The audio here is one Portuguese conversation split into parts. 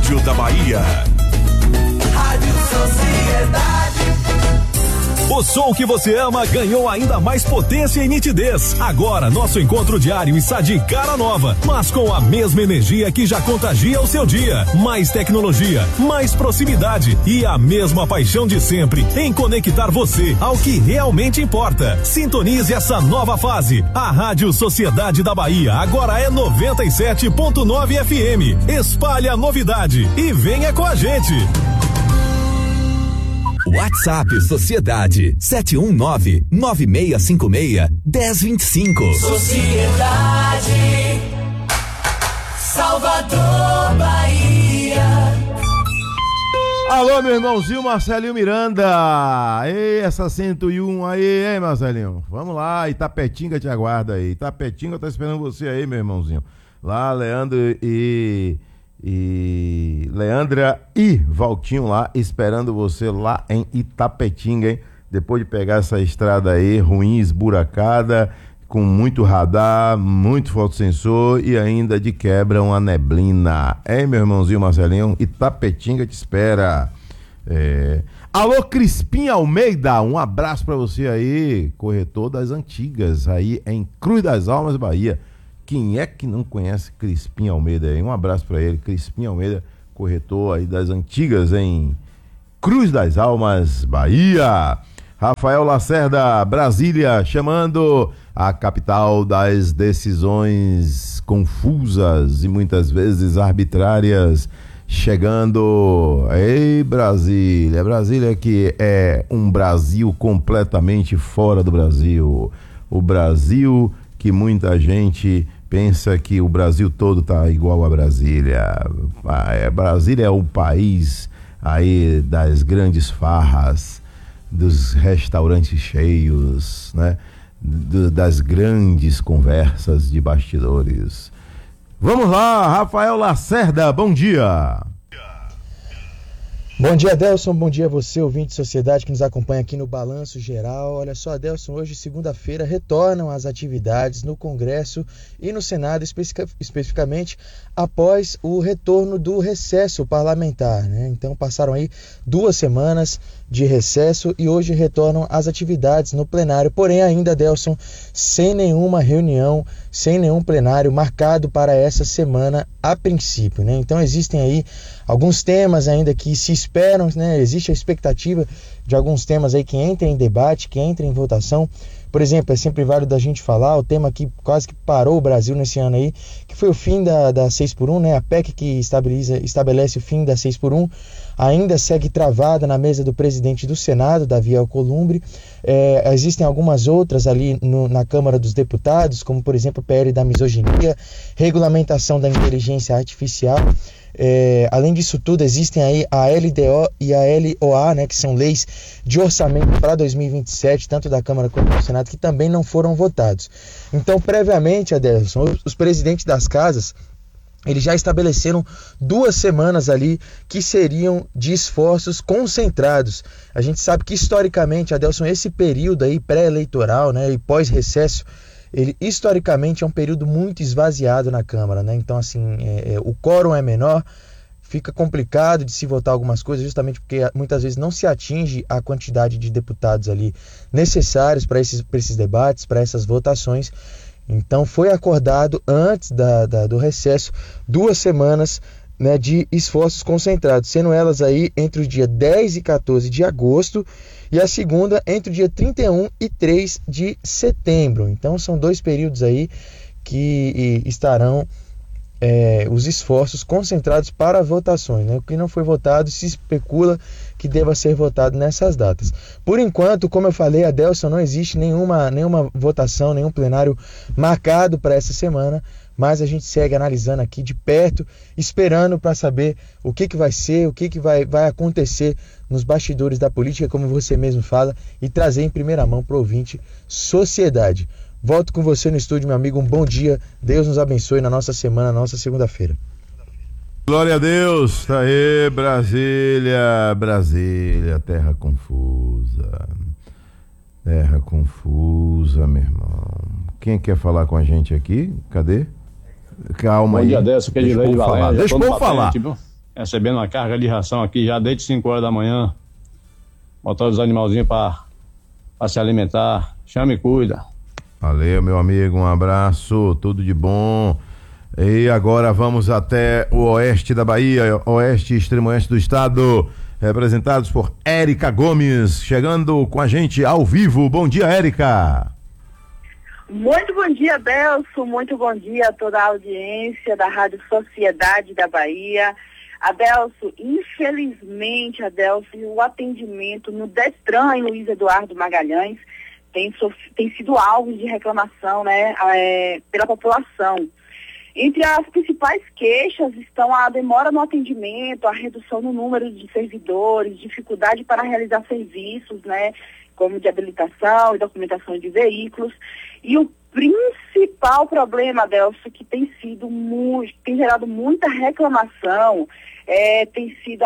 Rádio da Bahia. Rádio Sociedade. O som que você ama ganhou ainda mais potência e nitidez. Agora, nosso encontro diário está de cara nova, mas com a mesma energia que já contagia o seu dia. Mais tecnologia, mais proximidade e a mesma paixão de sempre em conectar você ao que realmente importa. Sintonize essa nova fase. A Rádio Sociedade da Bahia agora é 97.9 FM. Espalhe a novidade e venha com a gente. WhatsApp Sociedade 719-9656-1025. Sociedade, Salvador, Bahia. Alô, meu irmãozinho Marcelinho Miranda. Ei, essa 101 aí, hein, Marcelinho? Vamos lá, Itapetinga te aguarda aí. Itapetinga tá esperando você aí, meu irmãozinho. Lá, Leandra e Valtinho lá, esperando você lá em Itapetinga, hein? Depois de pegar essa estrada aí, ruim, esburacada, com muito radar, muito fotossensor e ainda de quebra uma neblina. Hein, meu irmãozinho Marcelinho? Itapetinga te espera. Alô, Crispim Almeida, um abraço pra você aí, corretor das antigas, aí em Cruz das Almas, Bahia. Quem é que não conhece Crispim Almeida aí? Um abraço pra ele, Crispim Almeida, corretor aí das antigas em Cruz das Almas, Bahia. Rafael Lacerda, Brasília, chamando a capital das decisões confusas e muitas vezes arbitrárias, chegando. Ei, Brasília, Brasília que é um Brasil completamente fora do Brasil. O Brasil que muita gente pensa que o Brasil todo tá igual a Brasília. Brasília é o país aí das grandes farras, dos restaurantes cheios, né? Das grandes conversas de bastidores. Vamos lá, Rafael Lacerda, bom dia. Bom dia, Adelson, bom dia a você, ouvinte de Sociedade que nos acompanha aqui no Balanço Geral. Olha só, Adelson, hoje, segunda-feira, retornam as atividades no Congresso e no Senado, especificamente após o retorno do recesso parlamentar, né? Então, passaram aí 2 semanas de recesso e hoje retornam as atividades no plenário, porém ainda, Adelson, sem nenhuma reunião, sem nenhum plenário marcado para essa semana a princípio, né? Então existem aí alguns temas ainda que se esperam, né? Existe a expectativa de alguns temas aí que entrem em debate, que entrem em votação. Por exemplo, é sempre válido a gente falar o tema que quase que parou o Brasil nesse ano aí, que foi o fim da 6x1, né? A PEC que estabelece o fim da 6x1 ainda segue travada na mesa do presidente do Senado, Davi Alcolumbre. Existem algumas outras ali na Câmara dos Deputados, como por exemplo o PL da misoginia, regulamentação da inteligência artificial. Além disso tudo, existem aí a LDO e a LOA, né, que são leis de orçamento para 2027, tanto da Câmara quanto do Senado, que também não foram votados. Então, previamente, Adelson, os presidentes das casas, eles já estabeleceram 2 semanas ali que seriam de esforços concentrados. A gente sabe que historicamente, Adelson, esse período aí pré-eleitoral, né, e pós-recesso, ele historicamente é um período muito esvaziado na Câmara, né? Então, assim, o quórum é menor, fica complicado de se votar algumas coisas, justamente porque muitas vezes não se atinge a quantidade de deputados ali necessários para esses debates, para essas votações. Então, foi acordado antes do recesso 2 semanas, né, de esforços concentrados, sendo elas aí entre o dia 10 e 14 de agosto e a segunda entre o dia 31 e 3 de setembro. Então são 2 períodos aí que estarão os esforços concentrados para votações, né? O que não foi votado se especula que deva ser votado nessas datas. Por enquanto, como eu falei, Adelson, não existe nenhuma votação, nenhum plenário marcado para essa semana, mas a gente segue analisando aqui de perto, esperando para saber o que vai ser, o que vai acontecer nos bastidores da política, como você mesmo fala, e trazer em primeira mão para o ouvinte Sociedade. Volto com você no estúdio, meu amigo, um bom dia, Deus nos abençoe na nossa semana, na nossa segunda-feira. Glória a Deus, tá aí, Brasília, terra confusa, meu irmão. Quem quer falar com a gente aqui? Cadê? Calma aí. Bom dia, Décio, que é de Lei de Valéria. Deixa eu falar. recebendo uma carga de ração aqui já desde 5 horas da manhã. Botando os animalzinhos para se alimentar. Chama e cuida. Valeu, meu amigo, um abraço, tudo de bom. E agora vamos até o oeste da Bahia, oeste e extremo oeste do estado, representados por Érica Gomes, chegando com a gente ao vivo. Bom dia, Érica. Muito bom dia, Adelson, muito bom dia a toda a audiência da Rádio Sociedade da Bahia. Adelson, infelizmente, o atendimento no Detran em Luiz Eduardo Magalhães tem sido alvo de reclamação, né, pela população. Entre as principais queixas estão a demora no atendimento, a redução no número de servidores, dificuldade para realizar serviços, né, como de habilitação e documentação de veículos. E o principal problema, Adelson, que tem gerado muita reclamação, tem sido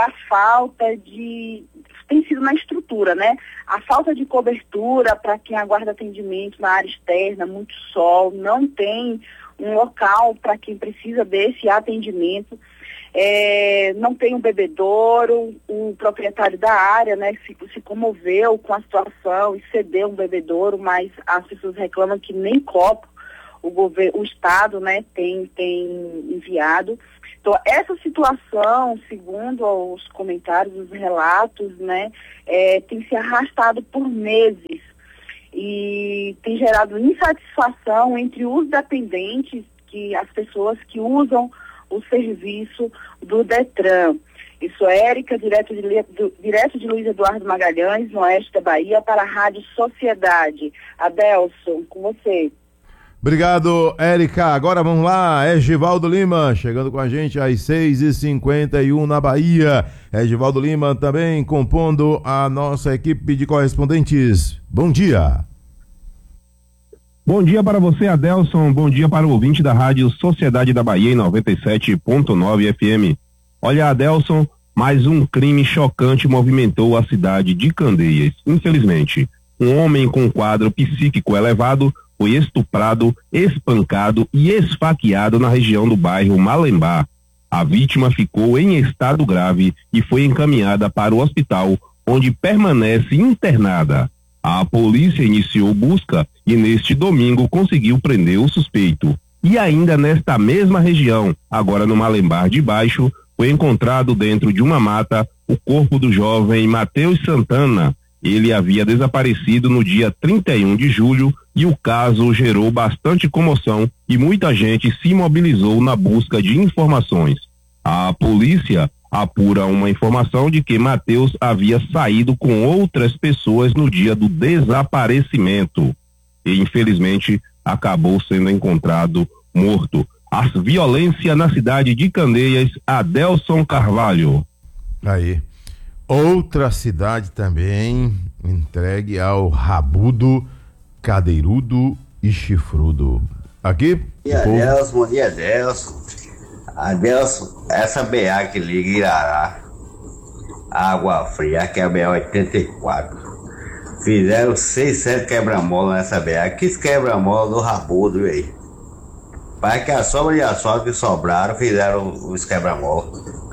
na estrutura, né? A falta de cobertura para quem aguarda atendimento na área externa, muito sol, não tem um local para quem precisa desse atendimento, não tem um bebedouro. O proprietário da área, né, se comoveu com a situação e cedeu um bebedouro, mas as pessoas reclamam que nem copo o Estado, né, tem enviado. Então, essa situação, segundo os comentários, os relatos, né, tem se arrastado por meses e tem gerado insatisfação entre os dependentes, as pessoas que usam o serviço do Detran. Isso é Érica, direto de Luiz Eduardo Magalhães, no oeste da Bahia, para a Rádio Sociedade. Adelson, com você. Obrigado, Érica. Agora vamos lá, Givaldo Lima, chegando com a gente às 6h51 na Bahia. Givaldo Lima também compondo a nossa equipe de correspondentes. Bom dia. Bom dia para você, Adelson. Bom dia para o ouvinte da Rádio Sociedade da Bahia em 97.9 FM. Olha, Adelson, mais um crime chocante movimentou a cidade de Candeias. Infelizmente, um homem com quadro psíquico elevado foi estuprado, espancado e esfaqueado na região do bairro Malembá. A vítima ficou em estado grave e foi encaminhada para o hospital, onde permanece internada. A polícia iniciou busca e neste domingo conseguiu prender o suspeito. E ainda nesta mesma região, agora no Malembar de Baixo, foi encontrado dentro de uma mata o corpo do jovem Matheus Santana. Ele havia desaparecido no dia 31 de julho e o caso gerou bastante comoção e muita gente se mobilizou na busca de informações. A polícia apura uma informação de que Matheus havia saído com outras pessoas no dia do desaparecimento e, infelizmente, acabou sendo encontrado morto. A violência na cidade de Candeias, Adelson Carvalho. Aí. Outra cidade também entregue ao rabudo, cadeirudo e chifrudo. Aqui. Bom dia, Adelson. Adelson, essa BA que liga Irará, Água Fria, que é a BA 84. Fizeram 6, 7 quebra-mola nessa BA. Que quebra-mola do rabudo, aí. Parece que a sobra de asfalto que sobraram fizeram os quebra-mola.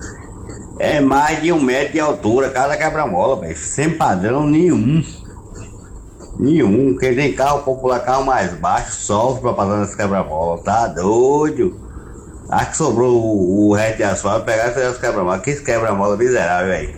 É mais de 1 metro de altura cada quebra-mola, velho. Sem padrão nenhum. Quem tem carro popular, carro mais baixo, sofre pra passar nesse quebra-mola. Tá doido? Acho que sobrou o resto de asfalto, pegar e fazer os quebra-mola. Que quebra-mola miserável, velho.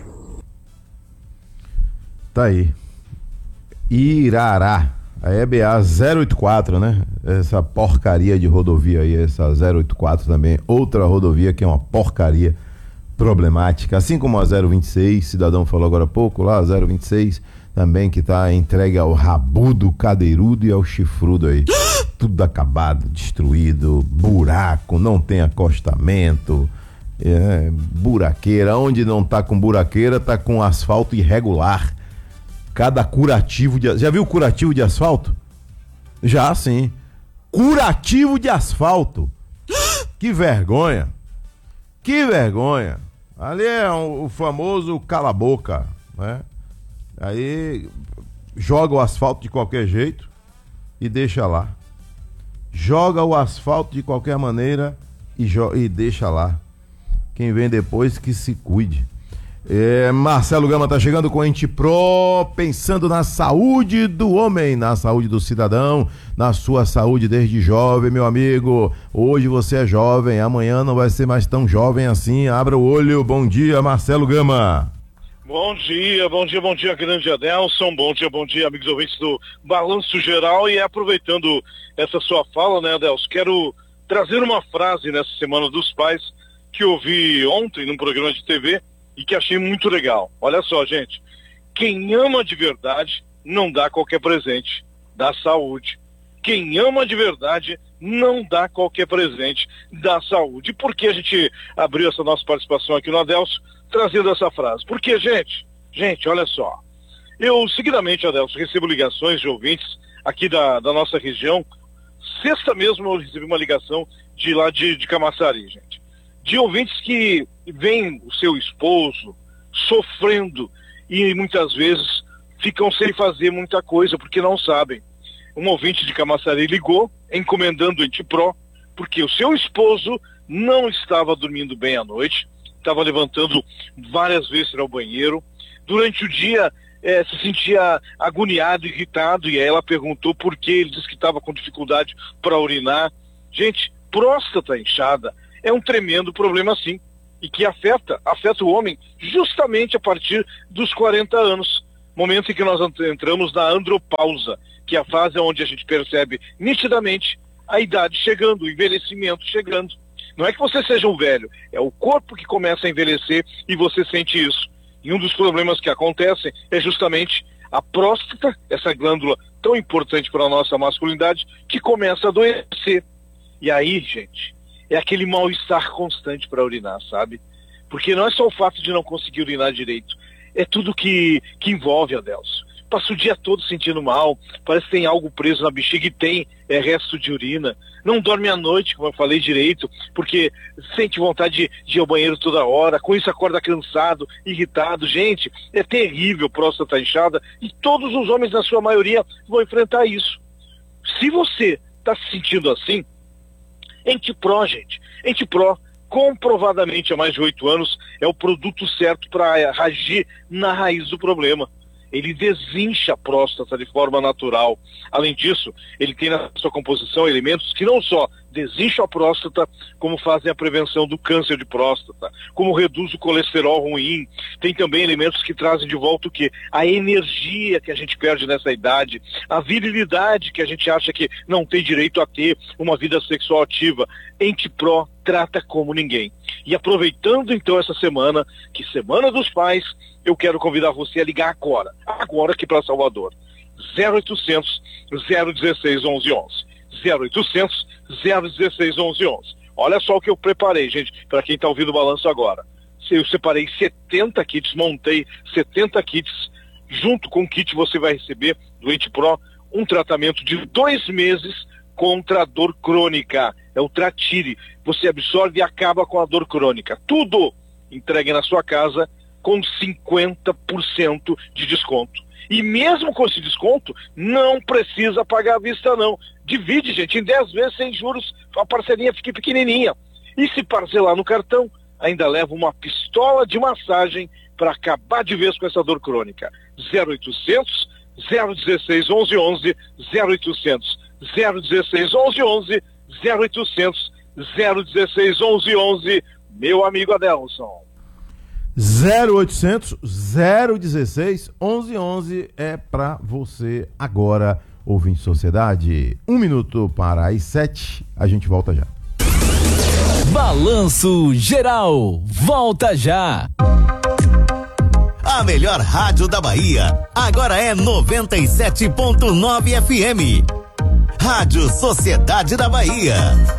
Tá aí. Irará. A EBA 084, né? Essa porcaria de rodovia aí, essa 084 também. Outra rodovia que é uma porcaria problemática, assim como a 026, cidadão falou agora há pouco lá, a 026 também, que tá entregue ao rabudo, cadeirudo e ao chifrudo aí. Tudo acabado, destruído, buraco, não tem acostamento, buraqueira. Onde não tá com buraqueira, tá com asfalto irregular. Cada curativo de... Já viu curativo de asfalto? Já, sim. Curativo de asfalto. Que vergonha. Que vergonha. Ali é o famoso cala-boca, né? Aí joga o asfalto de qualquer jeito e deixa lá. Joga o asfalto de qualquer maneira e deixa lá. Quem vem depois que se cuide. Marcelo Gama tá chegando com Entipro, pensando na saúde do homem, na saúde do cidadão, na sua saúde desde jovem, meu amigo. Hoje você é jovem, amanhã não vai ser mais tão jovem assim. Abra o olho. Bom dia, Marcelo Gama. Bom dia, grande Adelson, bom dia, amigos ouvintes do Balanço Geral. E aproveitando essa sua fala, né, Adelson, quero trazer uma frase nessa Semana dos Pais que eu ouvi ontem num programa de TV e que achei muito legal. Olha só, gente, quem ama de verdade não dá qualquer presente, dá saúde. Quem ama de verdade não dá qualquer presente, dá saúde. E por que a gente abriu essa nossa participação aqui no Adelson trazendo essa frase? Porque, gente, olha só, eu seguidamente, Adelson, recebo ligações de ouvintes aqui da nossa região. Sexta mesmo eu recebi uma ligação de lá de Camaçari, gente, de ouvintes que veem o seu esposo sofrendo e muitas vezes ficam sem fazer muita coisa porque não sabem. Um ouvinte de Camaçari ligou encomendando o Entipro porque o seu esposo não estava dormindo bem à noite, estava levantando várias vezes ao banheiro. Durante o dia se sentia agoniado, irritado, e aí ela perguntou por quê. Ele disse que estava com dificuldade para urinar. Gente, próstata inchada é um tremendo problema, sim, e que afeta o homem justamente a partir dos 40 anos, momento em que nós entramos na andropausa, que é a fase onde a gente percebe nitidamente a idade chegando, o envelhecimento chegando. Não é que você seja um velho, é o corpo que começa a envelhecer e você sente isso. E um dos problemas que acontecem é justamente a próstata, essa glândula tão importante para a nossa masculinidade, que começa a adoecer. E aí, gente, é aquele mal-estar constante para urinar, sabe? Porque não é só o fato de não conseguir urinar direito, é tudo que envolve, Adelson. Passa o dia todo sentindo mal, parece que tem algo preso na bexiga e tem resto de urina. Não dorme à noite, como eu falei direito, porque sente vontade de ir ao banheiro toda hora, com isso acorda cansado, irritado. Gente, é terrível, próstata inchada, e todos os homens, na sua maioria, vão enfrentar isso. Se você está se sentindo assim, Entipro, gente, Entipro, comprovadamente há mais de 8 anos, é o produto certo para agir na raiz do problema. Ele desincha a próstata de forma natural. Além disso, ele tem na sua composição elementos que não só desincham a próstata, como fazem a prevenção do câncer de próstata, como reduz o colesterol ruim. Tem também elementos que trazem de volta o quê? A energia que a gente perde nessa idade, a virilidade que a gente acha que não tem direito a ter uma vida sexual ativa. Entipro trata como ninguém. E aproveitando então essa semana, que Semana dos Pais, eu quero convidar você a ligar agora aqui para Salvador. 0800 016 1111. 0800 016 1111. Olha só o que eu preparei, gente, para quem está ouvindo o balanço agora. Eu separei 70 kits, montei 70 kits. Junto com o kit você vai receber do Entipro um tratamento de 2 meses contra a dor crônica. É o Tratire. Você absorve e acaba com a dor crônica. Tudo entregue na sua casa com 50% de desconto. E mesmo com esse desconto, não precisa pagar à vista, não. Divide, gente, em 10 vezes sem juros, a parcelinha fica pequenininha. E se parcelar no cartão, ainda leva uma pistola de massagem para acabar de vez com essa dor crônica. 0800 016 1111, 0800 016 1111, 0800 016 1111, meu amigo Adelson. 0800 016 1111 é pra você agora, ouvinte Sociedade. 1 minuto para as 7, a gente volta já. Balanço Geral, volta já. A melhor rádio da Bahia, agora é 97.9 FM. Rádio Sociedade da Bahia.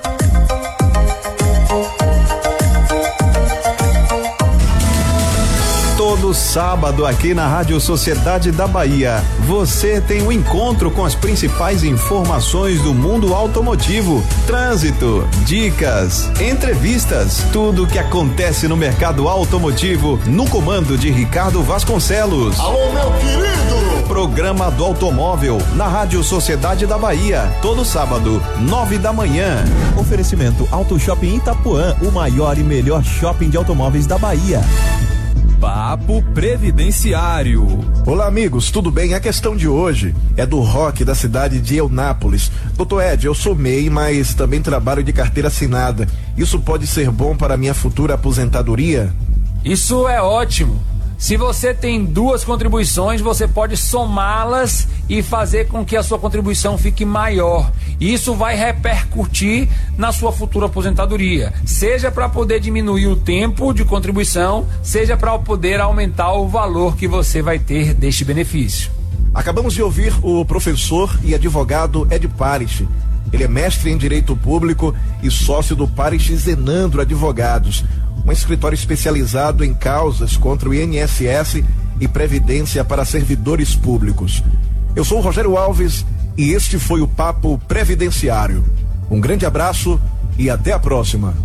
Todo sábado aqui na Rádio Sociedade da Bahia, você tem um encontro com as principais informações do mundo automotivo, trânsito, dicas, entrevistas, tudo o que acontece no mercado automotivo no comando de Ricardo Vasconcelos. Alô, meu querido! Programa do Automóvel, na Rádio Sociedade da Bahia, todo sábado, 9 da manhã. Oferecimento Auto Shopping Itapuã, o maior e melhor shopping de automóveis da Bahia. Papo Previdenciário. Olá, amigos, tudo bem? A questão de hoje é do Roque, da cidade de Eunápolis. Doutor Ed, eu sou MEI, mas também trabalho de carteira assinada. Isso pode ser bom para a minha futura aposentadoria? Isso é ótimo. Se você tem 2 contribuições, você pode somá-las e fazer com que a sua contribuição fique maior. Isso vai repercutir na sua futura aposentadoria, seja para poder diminuir o tempo de contribuição, seja para poder aumentar o valor que você vai ter deste benefício. Acabamos de ouvir o professor e advogado Ed Parish. Ele é mestre em Direito Público e sócio do Parish Zenandro Advogados, um escritório especializado em causas contra o INSS e Previdência para servidores públicos. Eu sou o Rogério Alves e este foi o Papo Previdenciário. Um grande abraço e até a próxima.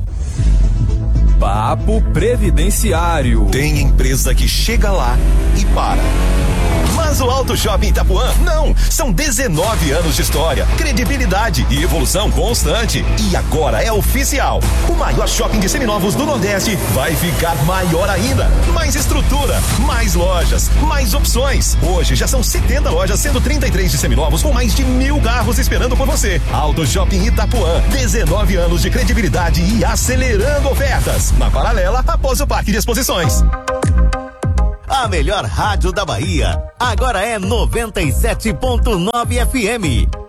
Papo Previdenciário. Tem empresa que chega lá e para. Mas o Auto Shopping Itapuã, não. São 19 anos de história, credibilidade e evolução constante. E agora é oficial. O maior shopping de seminovos do Nordeste vai ficar maior ainda. Mais estrutura, mais lojas, mais opções. Hoje já são 70 lojas, sendo 33 de seminovos com mais de 1.000 carros esperando por você. Auto Shopping Itapuã, 19 anos de credibilidade e acelerando ofertas. Na paralela, após o Parque de Exposições. A melhor rádio da Bahia, agora é 97.9 FM.